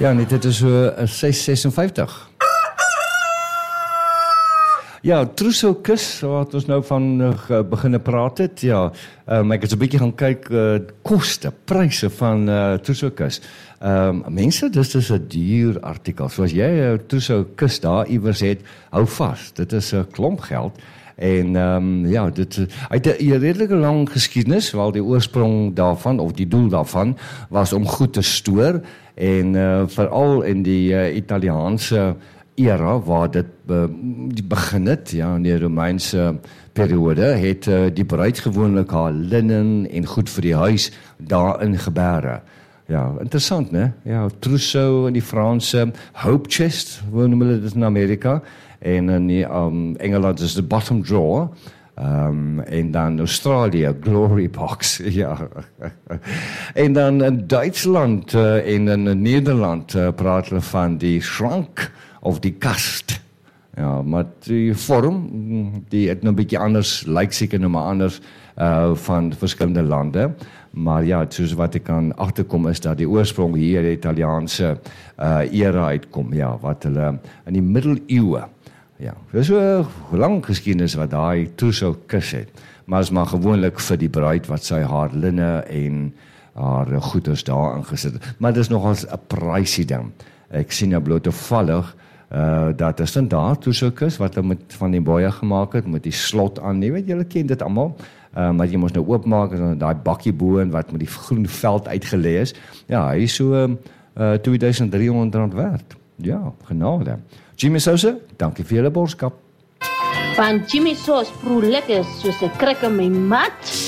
Ja, nee, dit is so 6:56. Ja, Trousseau Kus, wat ons nou van beginne praat het, ja, ek het 'n bietjie gaan kyk, koste, pryse van Trousseau Kus. Mense, dis is 'n duur artikel, so as jy Trousseau Kus daar iewers het, hou vas, dit is 'n klomp geld, en ja, dit uit 'n redelike lang geskiedenis, wel die oorsprong daarvan, of die doel daarvan, was om goed te stoor, en veral in die Italiaanse era waar dit begin het, ja, in die Romeinse periode, het die bruid gewoonlik haar linnen en goed vir die huis daarin gebêre. Ja, interessant, né? Ja, trousseau in die Franse, hope chest, hoe noem hulle dit in Amerika, en in die, Engeland is de bottom drawer, en dan Australië, glory box, ja. En dan in Duitsland en in Nederland praat hulle van die schrank, of die kast. Ja, maar die vorm, die het nou 'n bietjie anders, lyk seker nou maar anders van verskillende lande. Maar ja, soos wat ek kan agterkom is dat die oorsprong hier die Italiaanse era uitkom, ja, wat hulle in die middeleeue. Ja, dis so 'n lang geskiedenis wat daai Trousseau Kus het. Maar is maar gewoonlik vir die bruid wat sy haar linne en haar goeders daar ingesit het. Maar dis nogals 'n pricey ding. Ek sien nou bloot toevallig dat 'n standaard Trousseau Kus wat hulle van die boeie gemaak het met die slot aan. Jy weet, julle ken dit almal. Maar jy moet nou oopmaak en daai bakkie bo en wat met die groen veld uitgelê is. Ja, hy is so R2300 werd. Ja, genade. Jimmy Sousa, dankie vir julle boodskap. Van Jimmy Sauce proe lekker soos 'n krik in my mat.